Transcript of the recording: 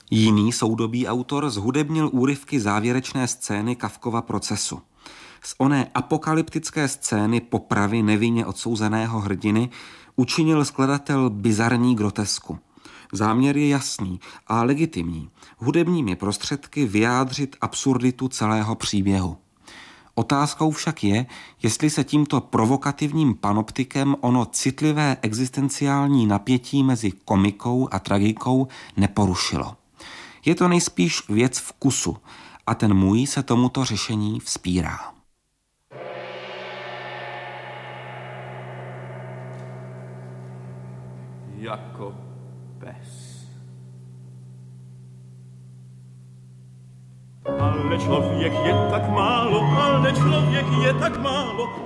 Jiný soudobý autor zhudebnil úryvky závěrečné scény Kafkova Procesu. Z oné apokalyptické scény popravy nevinně odsouzeného hrdiny učinil skladatel bizarní grotesku. Záměr je jasný a legitimní. Hudebními prostředky vyjádřit absurditu celého příběhu. Otázkou však je, jestli se tímto provokativním panoptikem ono citlivé existenciální napětí mezi komikou a tragikou neporušilo. Je to nejspíš věc vkusu a ten můj se tomuto řešení vzpírá. Jako pes. Ale člověk je tak málo,